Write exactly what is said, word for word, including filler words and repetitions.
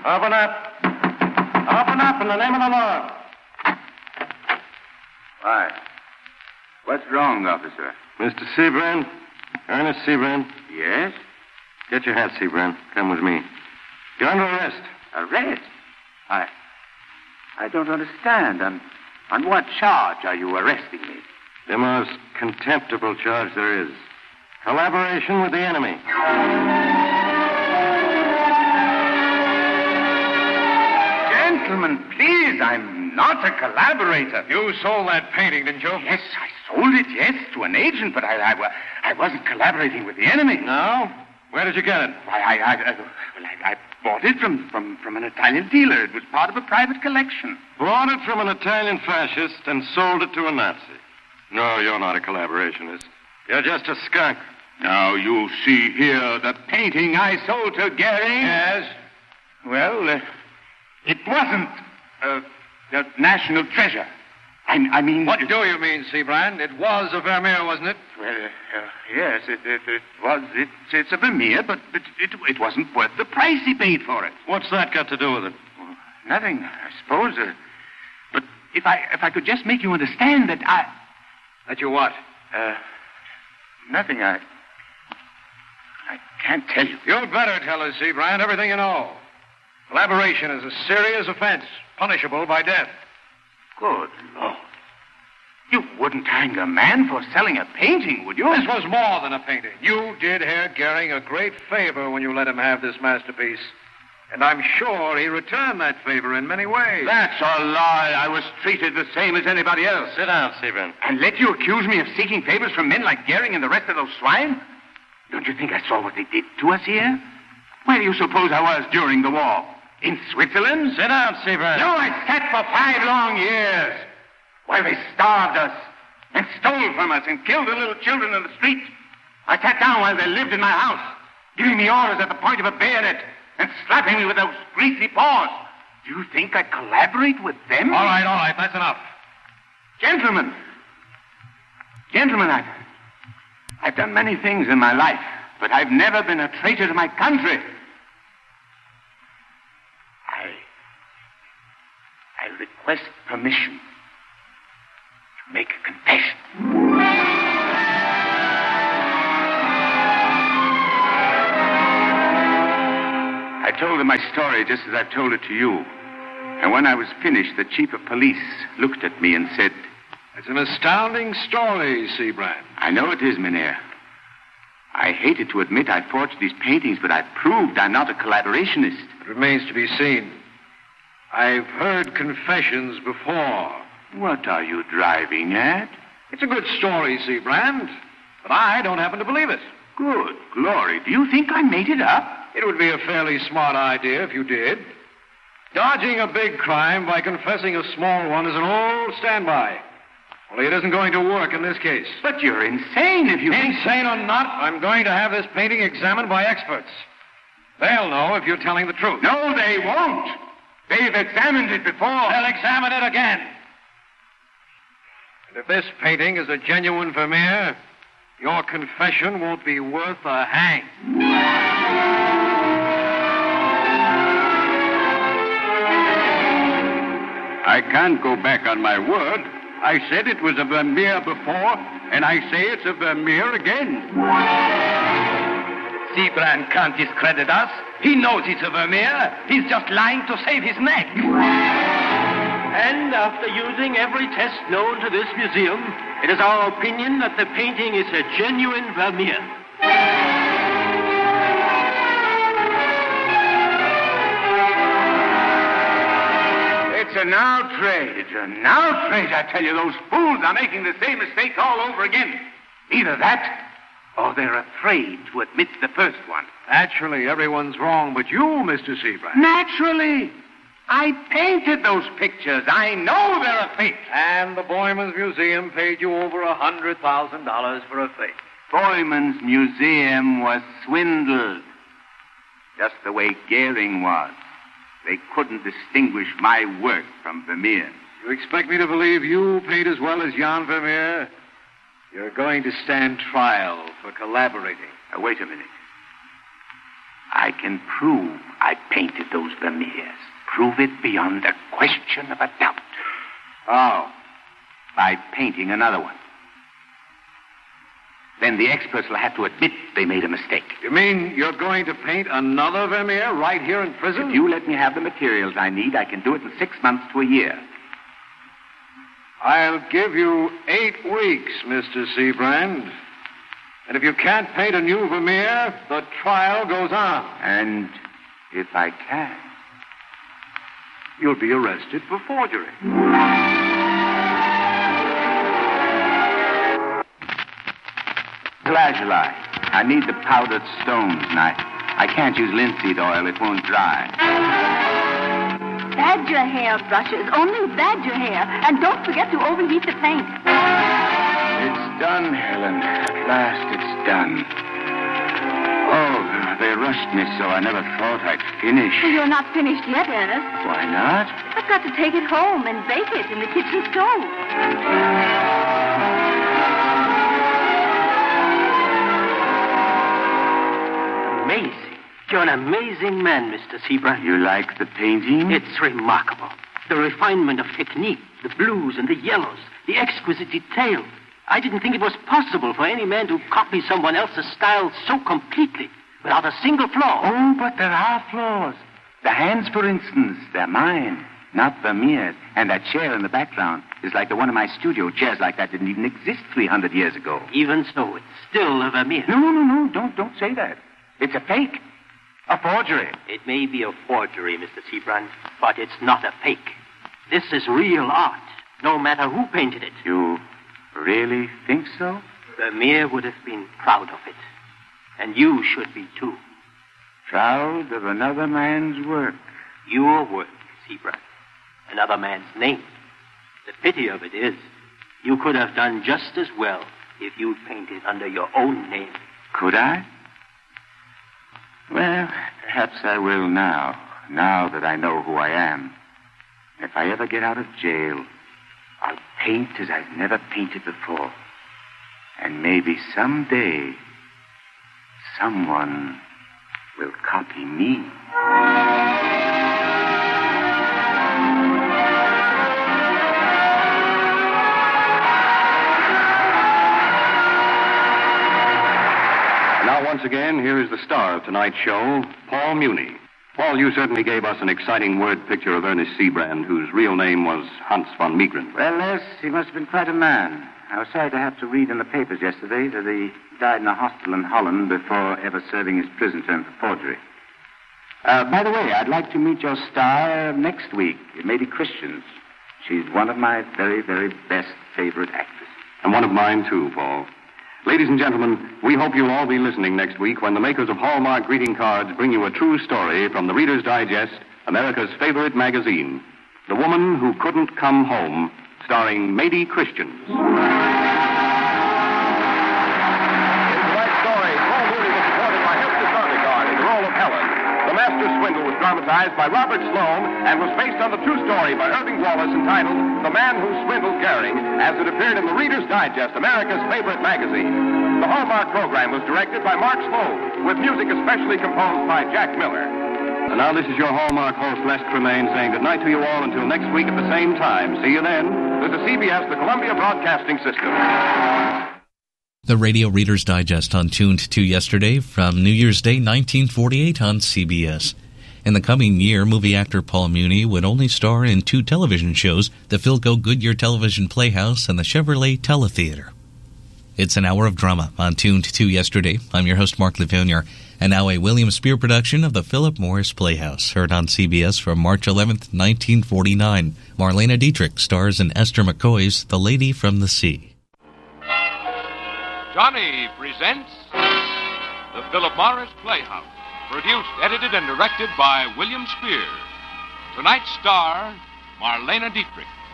Open up. Open up in the name of the law. Why? What's wrong, officer? Mister Sebran. Ernest Sebran. Yes? Get your hat, Sebran. Come with me. You're under arrest. Arrest? I... I don't understand. On, on what charge are you arresting me? The most contemptible charge there is. Collaboration with the enemy. Gentlemen, please, I'm not a collaborator. You sold that painting, didn't you? Yes, I sold it, yes, to an agent, but I, I, I wasn't collaborating with the enemy. No? Where did you get it? Why, I, I, I, well, I, I bought it from, from, from an Italian dealer. It was part of a private collection. Bought it from an Italian fascist and sold it to a Nazi. No, you're not a collaborationist. You're just a skunk. Now, you see here the painting I sold to Gehring. Yes? Well, uh, it wasn't uh, a national treasure. I, I mean... What do you mean, Seabrand? It was a Vermeer, wasn't it? Well, uh, yes, it, it, it was. It, it's a Vermeer, but, but it, it wasn't worth the price he paid for it. What's that got to do with it? Well, nothing, I suppose. Uh, but if I if I could just make you understand that I... That you what? Uh, nothing. I... I can't tell you. You'd better tell us, Seabrand, everything you know. Collaboration is a serious offense, punishable by death. Good Lord. You wouldn't hang a man for selling a painting, would you? This was more than a painting. You did Herr Gehring a great favor when you let him have this masterpiece. And I'm sure he returned that favor in many ways. That's a lie. I was treated the same as anybody else. Sit down, Sebran. And let you accuse me of seeking favors from men like Gehring and the rest of those swine? Don't you think I saw what they did to us here? Where do you suppose I was during the war? In Switzerland? Sit down, Sebran. No, I sat for five long years while they starved us and stole from us and killed the little children in the street. I sat down while they lived in my house, giving me orders at the point of a bayonet and slapping me with those greasy paws. Do you think I collaborate with them? All right, all right, that's enough. Gentlemen, gentlemen, I've, I've done many things in my life, but I've never been a traitor to my country. I, I request permission to make a confession. I told them my story just as I've told it to you. And when I was finished, the chief of police looked at me and said... It's an astounding story, Seabrand. I know it is, Mynheer. I hated to admit I forged these paintings, but I've proved I'm not a collaborationist. It remains to be seen. I've heard confessions before. What are you driving at? It's a good story, Seabrand, but I don't happen to believe it. Good glory. Do you think I made it up? It would be a fairly smart idea if you did. Dodging a big crime by confessing a small one is an old standby. Only it isn't going to work in this case. But you're insane if you... Insane or not, I'm going to have this painting examined by experts. They'll know if you're telling the truth. No, they won't. They've examined it before. They'll examine it again. And if this painting is a genuine Vermeer, your confession won't be worth a hang. I can't go back on my word. I said it was a Vermeer before, and I say it's a Vermeer again. Seabrand can't discredit us. He knows it's a Vermeer. He's just lying to save his neck. And after using every test known to this museum, it is our opinion that the painting is a genuine Vermeer. It's an outrage, an outrage, I tell you. Those fools are making the same mistake all over again. Either that, or they're afraid to admit the first one. Naturally, everyone's wrong but you, Mister Seabrand. Naturally. I painted those pictures. I know they're a fake. And the Boymans Museum paid you over a hundred thousand dollars for a fake. Boymans Museum was swindled. Just the way Gehring was. They couldn't distinguish my work from Vermeer. You expect me to believe you paid as well as Jan Vermeer? You're going to stand trial for collaborating. Now, wait a minute. I can prove I painted those Vermeers. Prove it beyond the question of a doubt. How? By painting another one. Then the experts will have to admit they made a mistake. You mean you're going to paint another Vermeer right here in prison? If you let me have the materials I need, I can do it in six months to a year. I'll give you eight weeks, Mister Seabrand. And if you can't paint a new Vermeer, the trial goes on. And if I can? You'll be arrested for forgery. Glazuli. I need the powdered stones, and I, I can't use linseed oil. It won't dry. Badger hair brushes, only badger hair. And don't forget to overheat the paint. It's done, Helen. At last it's done. Oh, they rushed me so I never thought I'd finish. You're not finished yet, Ernest. Why not? I've got to take it home and bake it in the kitchen stove. Amazing. You're an amazing man, Mister Seabrand. You like the painting? It's remarkable. The refinement of technique, the blues and the yellows, the exquisite detail. I didn't think it was possible for any man to copy someone else's style so completely, without a single flaw. Oh, but there are flaws. The hands, for instance, they're mine, not Vermeer's. And that chair in the background is like the one in my studio. Chairs like that didn't even exist three hundred years ago. Even so, it's still a Vermeer. No, no, no, don't, don't say that. It's a fake. A forgery. It may be a forgery, Mister Seabrand, but it's not a fake. This is real art, no matter who painted it. You really think so? Vermeer would have been proud of it. And you should be, too. Proud of another man's work. Your work, Seabrand. Another man's name. The pity of it is, you could have done just as well if you'd painted under your own name. Could I? Well, perhaps I will now, now that I know who I am. If I ever get out of jail, I'll paint as I've never painted before. And maybe someday, someone will copy me. Now, once again, here is the star of tonight's show, Paul Muni. Paul, you certainly gave us an exciting word picture of Ernest Seabrand, whose real name was Hans von Meegeren. Well, yes, he must have been quite a man. I was sorry to have to read in the papers yesterday that he died in a hospital in Holland before ever serving his prison term for forgery. Uh, by the way, I'd like to meet your star next week, Lady Christians. She's one of my very, very best favorite actresses. And one of mine, too, Paul. Ladies and gentlemen, we hope you'll all be listening next week when the makers of Hallmark greeting cards bring you a true story from the Reader's Digest, America's favorite magazine, The Woman Who Couldn't Come Home, starring Lady Christians. In tonight's story, Paul Mooney was supported by Hester Sondergaard in the role of Helen. The Master Swindle was dramatized by Robert Sloane and was based on the true story by Irving Wallace entitled The Man Who Swindled Goering, as it appeared in the Reader's Digest, America's favorite magazine. The Hallmark program was directed by Mark Sloan, with music especially composed by Jack Miller. And now this is your Hallmark host, Les Tremaine, saying goodnight to you all until next week at the same time. See you then. This is C B S, the Columbia Broadcasting System. The Radio Reader's Digest on Tuned to Yesterday from New Year's Day nineteen forty-eight on C B S. In the coming year, movie actor Paul Muni would only star in two television shows, the Philco Goodyear Television Playhouse and the Chevrolet Teletheater. It's an hour of drama on Tuned to Yesterday. I'm your host, Mark Levonier, and now a William Spear production of the Philip Morris Playhouse, heard on C B S from March eleventh, nineteen forty-nine. Marlene Dietrich stars in Esther McCoy's The Lady from the Sea. Johnny presents the Philip Morris Playhouse, produced, edited, and directed by William Spear. Tonight's star, Marlene Dietrich.